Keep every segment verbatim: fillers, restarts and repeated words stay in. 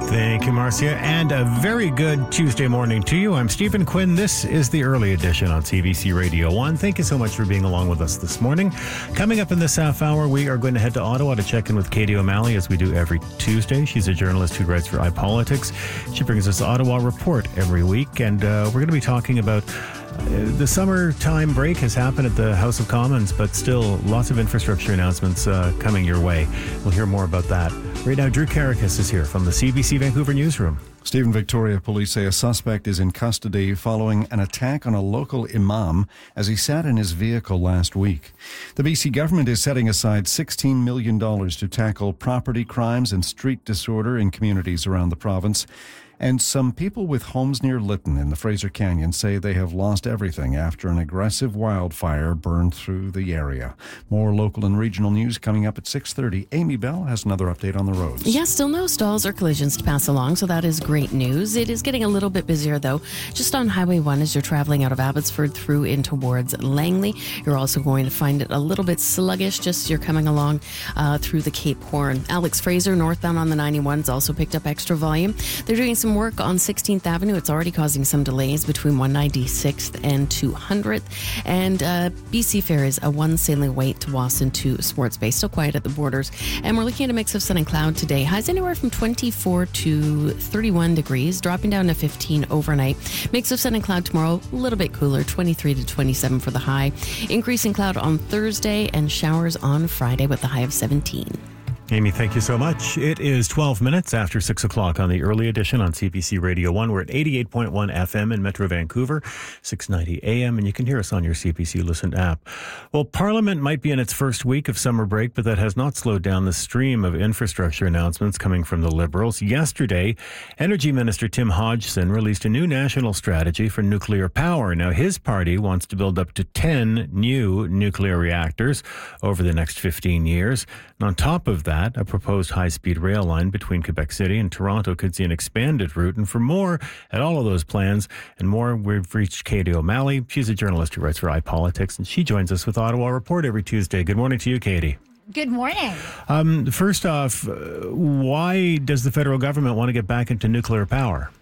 Thank you, Marcia, and a very good Tuesday morning to you. I'm Stephen Quinn. This is the early edition on C B C Radio one. Thank you so much for being along with us this morning. Coming up in this half hour, we are going to head to Ottawa to check in with Katie O'Malley, as we do every Tuesday. She's a journalist who writes for iPolitics. She brings us Ottawa Report every week, and uh, we're going to be talking about Uh, the summertime break has happened at the House of Commons, but still lots of infrastructure announcements uh, coming your way. We'll hear more about that. Right now, Drew Karakis is here from the C B C Vancouver newsroom. Stephen, Victoria police say a suspect is in custody following an attack on a local imam as he sat in his vehicle last week. The B C government is setting aside sixteen million dollars to tackle property crimes and street disorder in communities around the province. And some people with homes near Lytton in the Fraser Canyon say they have lost everything after an aggressive wildfire burned through the area. More local and regional news coming up at six thirty. Amy Bell has another update on the roads. Yeah, still no stalls or collisions to pass along, so that is great news. It is getting a little bit busier, though, just on Highway one as you're traveling out of Abbotsford through in towards Langley. You're also going to find it a little bit sluggish just as you're coming along uh, through the Cape Horn. Alex Fraser, northbound on the ninety-one's also picked up extra volume. They're doing some work on sixteenth Avenue. It's already causing some delays between one ninety-sixth and two hundredth. And uh, B C Fair is a one sailing wait to Wasson to Swartz Bay. Still quiet at the borders. And we're looking at a mix of sun and cloud today. Highs anywhere from twenty-four to thirty-one degrees, dropping down to fifteen overnight. Mix of sun and cloud tomorrow, a little bit cooler, twenty-three to twenty-seven for the high. Increasing cloud on Thursday and showers on Friday with the high of seventeen. Amy, thank you so much. It is twelve minutes after six o'clock on the early edition on C B C Radio one. We're at eighty-eight point one F M in Metro Vancouver, six ninety A M, and you can hear us on your C B C Listen app. Well, Parliament might be in its first week of summer break, but that has not slowed down the stream of infrastructure announcements coming from the Liberals. Yesterday, Energy Minister Tim Hodgson released a new national strategy for nuclear power. Now, his party wants to build up to ten new nuclear reactors over the next fifteen years. And on top of that, a proposed high-speed rail line between Quebec City and Toronto could see an expanded route. And for more at all of those plans and more, we've reached Katie O'Malley. She's a journalist who writes for iPolitics, and she joins us with Ottawa Report every Tuesday. Good morning to you, Katie. Good morning. Um, first off, uh, why does the federal government want to get back into nuclear power?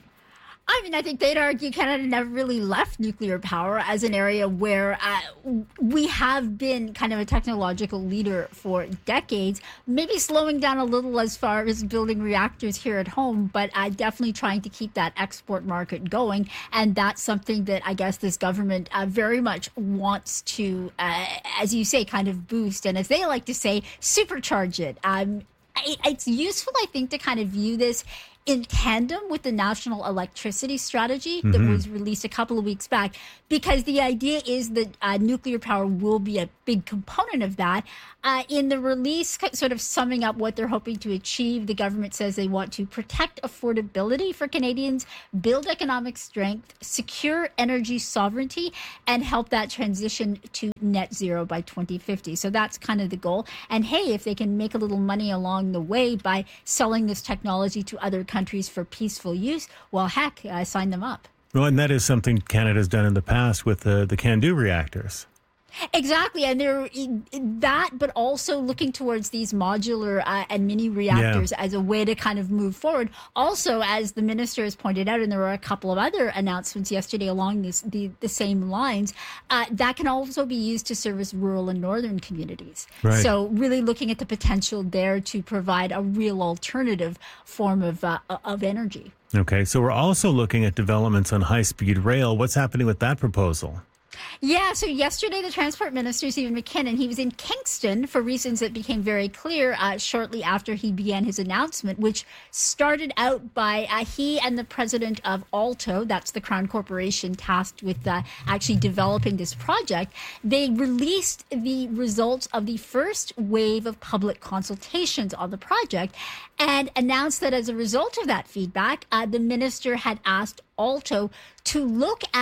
I mean, I think they'd argue Canada never really left nuclear power as an area where uh, we have been kind of a technological leader for decades, maybe slowing down a little as far as building reactors here at home, but uh, definitely trying to keep that export market going. And that's something that I guess this government uh, very much wants to, uh, as you say, kind of boost. And as they like to say, supercharge it. Um, it it's useful, I think, to kind of view this in tandem with the National Electricity Strategy that mm-hmm. was released a couple of weeks back, because the idea is that uh, nuclear power will be a big component of that. Uh, in the release, sort of summing up what they're hoping to achieve, the government says they want to protect affordability for Canadians, build economic strength, secure energy sovereignty, and help that transition to net zero by twenty fifty. So that's kind of the goal. And hey, if they can make a little money along the way by selling this technology to other countries for peaceful use, well, heck, uh, sign them up. Well, and that is something Canada's done in the past with the, the CANDU reactors. Exactly. And they're that, but also looking towards these modular uh, and mini reactors yeah. as a way to kind of move forward. Also, as the minister has pointed out, and there were a couple of other announcements yesterday along this, the, the same lines, uh, that can also be used to service rural and northern communities. Right. So really looking at the potential there to provide a real alternative form of uh, of energy. Okay. So we're also looking at developments on high-speed rail. What's happening with that proposal? Yeah, so yesterday the Transport Minister, Stephen McKinnon, he was in Kingston for reasons that became very clear uh, shortly after he began his announcement, which started out by uh, he and the president of Alto, that's the Crown Corporation tasked with uh, actually developing this project. They released the results of the first wave of public consultations on the project and announced that as a result of that feedback, uh, the minister had asked Alto to look at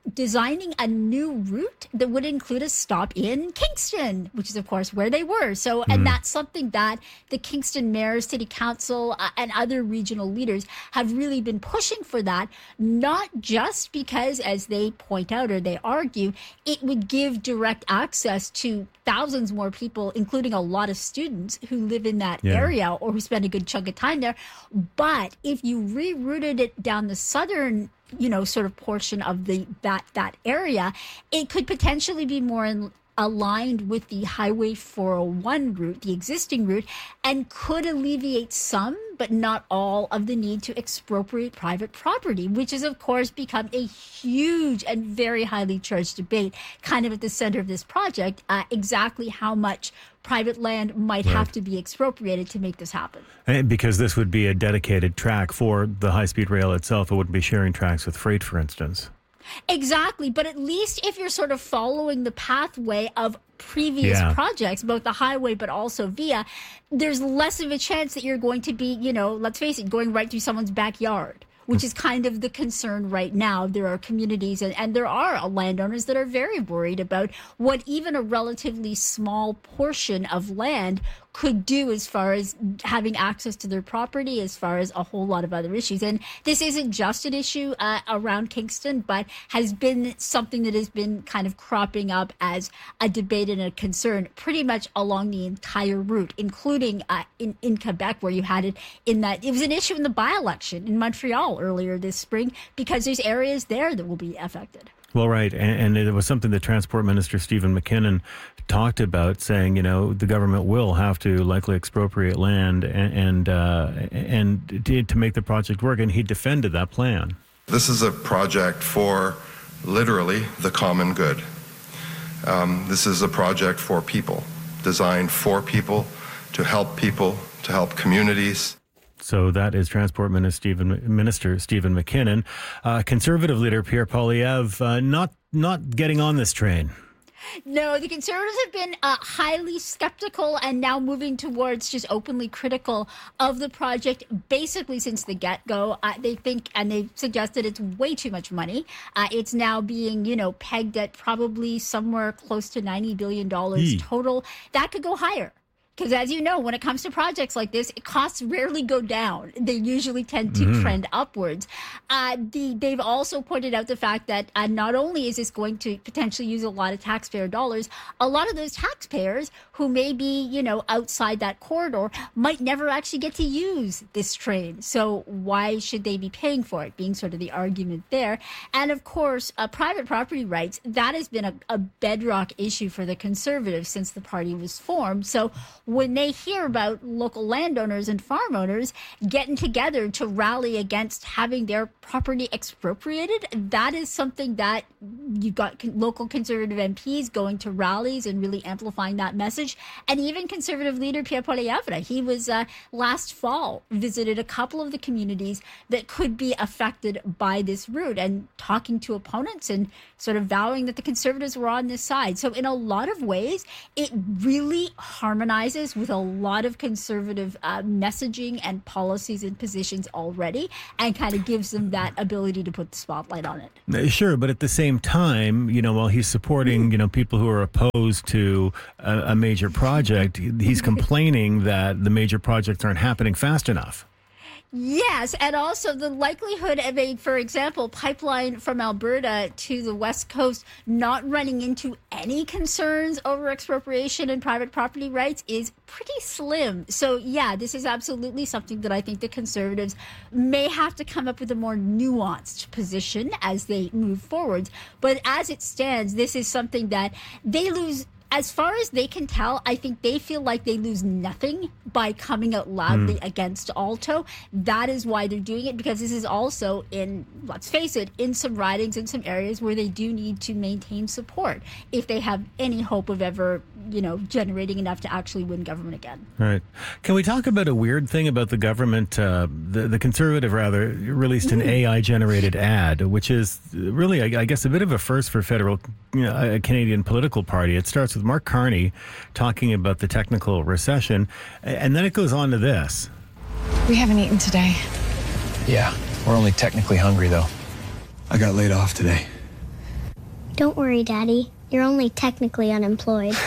designing a new route that would include a stop in Kingston, which is, of course, where they were. So, and mm. that's something that the Kingston Mayor, City Council, uh, and other regional leaders have really been pushing for that, not just because, as they point out or they argue, it would give direct access to thousands more people, including a lot of students who live in that yeah. area or who spend a good chunk of time there. But if you rerouted it down the southern, you know, sort of portion of the that that area, it could potentially be more in, aligned with the Highway four oh one route, the existing route, and could alleviate some, but not all, of the need to expropriate private property, which has, of course, become a huge and very highly charged debate, kind of at the center of this project, uh, exactly how much private land might right. have to be expropriated to make this happen. And because this would be a dedicated track for the high-speed rail itself. It wouldn't be sharing tracks with freight, for instance. Exactly. But at least if you're sort of following the pathway of previous yeah. projects, both the highway but also via, there's less of a chance that you're going to be, you know, let's face it, going right through someone's backyard, which is kind of the concern right now. There are communities and, and there are landowners that are very worried about what even a relatively small portion of land could do as far as having access to their property, as far as a whole lot of other issues. And this isn't just an issue uh, around Kingston, but has been something that has been kind of cropping up as a debate and a concern pretty much along the entire route, including uh, in, in Quebec, where you had it in that, it was an issue in the by-election in Montreal earlier this spring, because there's areas there that will be affected. Well, right. And, and it was something that Transport Minister Stephen McKinnon talked about, saying, you know, the government will have to likely expropriate land and and, uh, and to, to make the project work. And he defended that plan. This is a project for literally the common good. Um, this is a project for people, designed for people, to help people, to help communities. So that is Transport Minister Stephen, Minister Stephen McKinnon. Uh, Conservative leader Pierre Poilievre uh, not not getting on this train. No, the Conservatives have been uh, highly skeptical and now moving towards just openly critical of the project basically since the get-go. Uh, they think, and they've suggested, it's way too much money. Uh, it's now being, you know, pegged at probably somewhere close to ninety billion dollars Yee. total. That could go higher. Because as you know, when it comes to projects like this, costs rarely go down. They usually tend to mm. trend upwards. Uh, the, they've also pointed out the fact that uh, not only is this going to potentially use a lot of taxpayer dollars, a lot of those taxpayers who may be, you know, outside that corridor might never actually get to use this train. So why should they be paying for it, being sort of the argument there. And of course, uh, private property rights, that has been a, a bedrock issue for the Conservatives since the party was formed. So when they hear about local landowners and farm owners getting together to rally against having their property expropriated, that is something that you've got con- local Conservative M Ps going to rallies and really amplifying that message. And even Conservative leader Pierre Poilievre, he was uh, last fall, visited a couple of the communities that could be affected by this route and talking to opponents and sort of vowing that the Conservatives were on this side. So in a lot of ways, it really harmonizes with a lot of Conservative uh, messaging and policies and positions already, and kind of gives them that ability to put the spotlight on it. Sure, but at the same time, you know, while he's supporting, you know, people who are opposed to a, a major project, he's complaining that the major projects aren't happening fast enough. Yes, and also the likelihood of a, for example, pipeline from Alberta to the West Coast not running into any concerns over expropriation and private property rights is pretty slim. So, yeah, this is absolutely something that I think the Conservatives may have to come up with a more nuanced position as they move forward. But as it stands, this is something that they lose. As far as they can tell, I think they feel like they lose nothing by coming out loudly mm. against Alto. That is why they're doing it, because this is also in, let's face it, in some ridings, in some areas where they do need to maintain support if they have any hope of ever, you know, generating enough to actually win government again. Right. Can we talk about a weird thing about the government? Uh, the, the Conservative, rather, released an mm. A I-generated ad, which is really, I, I guess, a bit of a first for federal, you know, a Canadian political party. It starts with Mark Carney talking about the technical recession, and then it goes on to this. We haven't eaten today. Yeah, we're only technically hungry, though. I got laid off today. Don't worry, Daddy. You're only technically unemployed.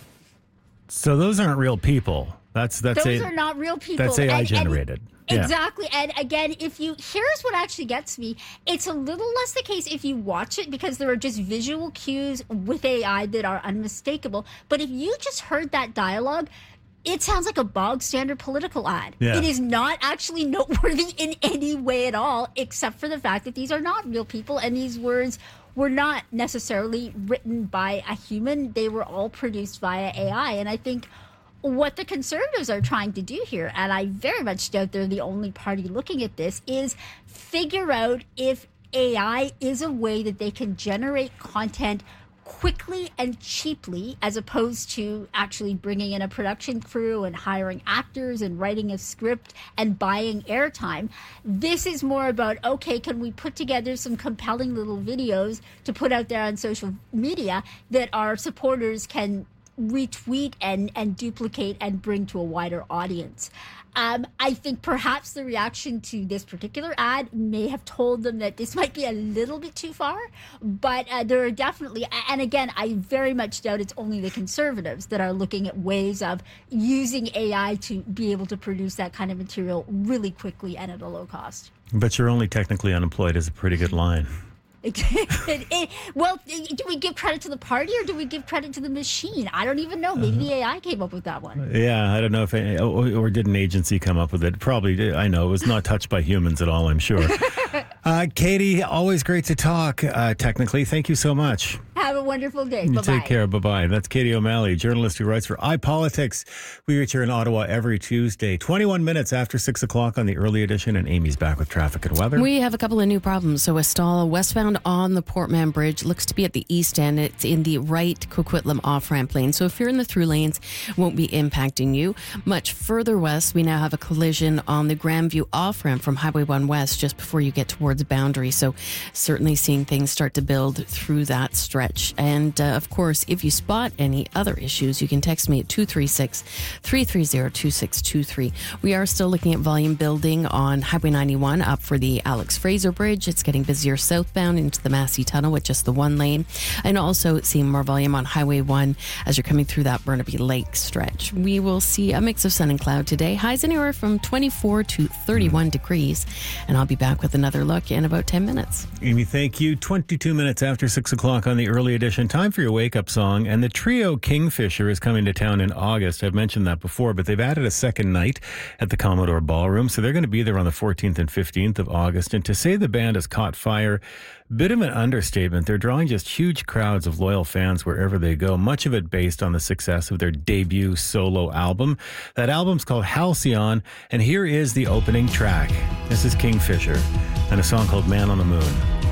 So those aren't real people. That's that's Those a, are not real people. That's A I And- and- generated. Yeah. Exactly. And again, if you, here's what actually gets me. It's a little less the case if you watch it because there are just visual cues with A I that are unmistakable. But if you just heard that dialogue, it sounds like a bog standard political ad. Yeah. It is not actually noteworthy in any way at all, except for the fact that these are not real people and these words were not necessarily written by a human. They were all produced via A I. And I think what the Conservatives are trying to do here, and I very much doubt they're the only party looking at this, is figure out if A I is a way that they can generate content quickly and cheaply, as opposed to actually bringing in a production crew and hiring actors and writing a script and buying airtime. This is more about, okay, can we put together some compelling little videos to put out there on social media that our supporters can retweet and, and duplicate and bring to a wider audience. Um, I think perhaps the reaction to this particular ad may have told them that this might be a little bit too far, but uh, there are definitely, and again, I very much doubt it's only the Conservatives that are looking at ways of using A I to be able to produce that kind of material really quickly and at a low cost. But you're only technically unemployed is a pretty good line. it, it, well, do we give credit to the party or do we give credit to the machine? I don't even know. Maybe the A I came up with that one. Yeah, I don't know if, any, or, or did an agency come up with it? Probably did. I know. It was not touched by humans at all, I'm sure. uh, Katie, always great to talk, uh, technically. Thank you so much. Have a wonderful day. You Bye-bye. take care. Bye-bye. That's Katie O'Malley, journalist who writes for iPolitics. We reach here in Ottawa every Tuesday, twenty-one minutes after six o'clock on the early edition, and Amy's back with traffic and weather. We have a couple of new problems. So a stall westbound on the Portman Bridge looks to be at the east end. It's in the right Coquitlam off-ramp lane. So if you're in the through lanes, it won't be impacting you. Much further west, we now have a collision on the Grandview off-ramp from Highway one West just before you get towards Boundary. So certainly seeing things start to build through that stretch. And uh, of course, if you spot any other issues, you can text me at two three six, three three zero, two six two three. We are still looking at volume building on Highway ninety-one up for the Alex Fraser Bridge. It's getting busier southbound into the Massey Tunnel with just the one lane. And also seeing more volume on Highway one as you're coming through that Burnaby Lake stretch. We will see a mix of sun and cloud today. Highs anywhere from twenty-four to thirty-one degrees. And I'll be back with another look in about ten minutes. Amy, thank you. twenty-two minutes after six o'clock on the early edition. Time for your wake-up song. And the trio Kingfisher is coming to town in August. I've mentioned that before, but they've added a second night at the Commodore Ballroom. So they're going to be there on the fourteenth and fifteenth of August. And to say the band has caught fire, bit of an understatement. They're drawing just huge crowds of loyal fans wherever they go, much of it based on the success of their debut solo album. That album's called Halcyon, and here is the opening track. This is Kingfisher and a song called Man on the Moon.